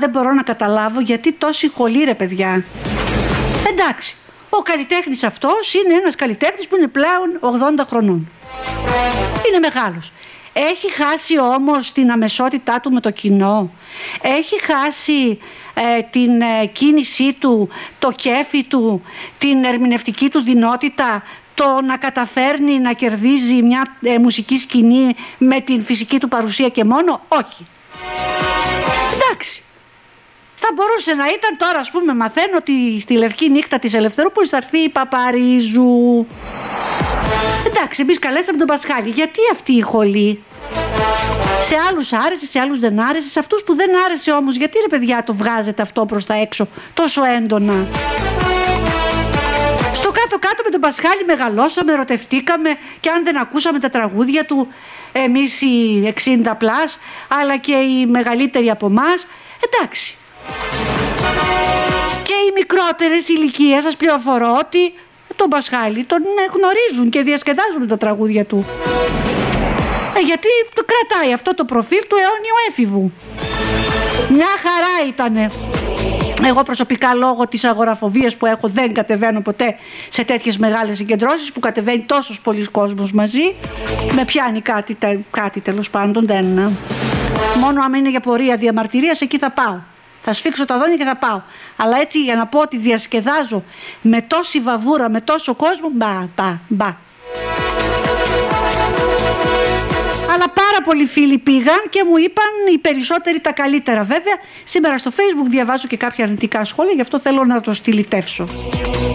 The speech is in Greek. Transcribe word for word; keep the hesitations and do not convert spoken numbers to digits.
δεν μπορώ να καταλάβω γιατί τόση χολή, ρε παιδιά. Εντάξει, ο καλλιτέχνης αυτός είναι ένας καλλιτέχνης που είναι πλέον ογδόντα χρονών. Είναι μεγάλος. Έχει χάσει όμως την αμεσότητά του με το κοινό. Έχει χάσει ε, την ε, κίνησή του, το κέφι του, την ερμηνευτική του δυνότητα, το να καταφέρνει να κερδίζει μια ε, μουσική σκηνή με την φυσική του παρουσία και μόνο. Όχι. Εντάξει. Θα μπορούσε να ήταν τώρα, ας πούμε, μαθαίνω ότι στη Λευκή Νύχτα της Ελευθερούπολης θα έρθει η Παπαρίζου. Εντάξει, εμείς καλέσαμε τον Πασχάλη. Γιατί αυτή η χολή? Σε άλλους άρεσε, σε άλλους δεν άρεσε. Σε αυτούς που δεν άρεσε όμως, γιατί ρε παιδιά το βγάζετε αυτό προς τα έξω τόσο έντονα? Στο κάτω-κάτω με τον Πασχάλη μεγαλώσαμε, ερωτευτήκαμε, και αν δεν ακούσαμε τα τραγούδια του, εμείς οι εξήντα πλας, αλλά και οι μεγαλύτεροι από εμάς, εντάξει. Και οι μικρότερες ηλικίες, σας πληροφορώ ότι τον Πασχάλη τον γνωρίζουν και διασκεδάζουν τα τραγούδια του. Ε, γιατί το κρατάει αυτό το προφίλ του αιώνιου έφηβου. Μια χαρά ήτανε. Εγώ προσωπικά, λόγω της αγοραφοβίας που έχω, δεν κατεβαίνω ποτέ σε τέτοιες μεγάλες συγκεντρώσεις που κατεβαίνει τόσος πολλής κόσμος μαζί. Με πιάνει κάτι, κάτι τέλος πάντων, δεν. Μόνο άμα είναι για πορεία διαμαρτυρίας, εκεί θα πάω. Θα σφίξω τα δόντια και θα πάω. Αλλά έτσι για να πω ότι διασκεδάζω με τόση βαβούρα, με τόσο κόσμο, μπα, μπα, μπα. Αλλά πάρα πολλοί φίλοι πήγαν και μου είπαν οι περισσότεροι τα καλύτερα. Βέβαια, σήμερα στο Facebook διαβάζω και κάποια αρνητικά σχόλια, γι' αυτό θέλω να το στυλιτεύσω.